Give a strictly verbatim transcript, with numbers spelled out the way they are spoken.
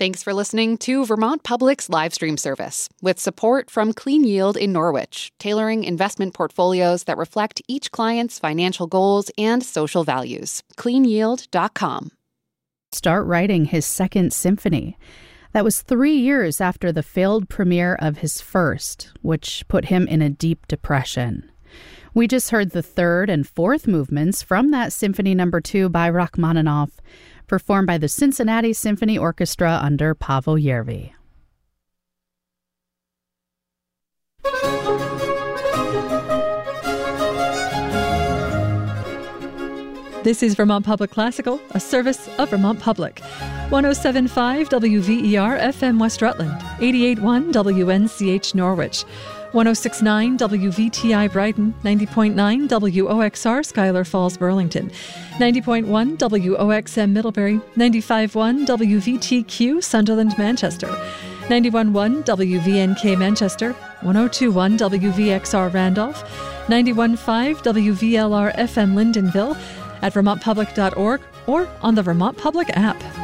Thanks for listening to Vermont Public's live stream service, with support from Clean Yield in Norwich, tailoring investment portfolios that reflect each client's financial goals and social values. clean yield dot com. Start writing his second symphony. That was three years after the failed premiere of his first, which put him in a deep depression. We just heard the third and fourth movements from that Symphony Number Two by Rachmaninoff, performed by the Cincinnati Symphony Orchestra under Paavo Järvi. This is Vermont Public Classical, a service of Vermont Public. one oh seven point five W V E R F M West Rutland, eighty-eight point one W N C H Norwich, one oh six point nine W V T I Brighton, ninety point nine W O X R Schuyler Falls Burlington, ninety point one W O X M Middlebury, ninety-five point one W V T Q Sunderland Manchester, ninety-one point one W V N K Manchester, one oh two point one W V X R Randolph, ninety-one point five W V L R F M Lyndonville, at vermont public dot org or on the Vermont Public app.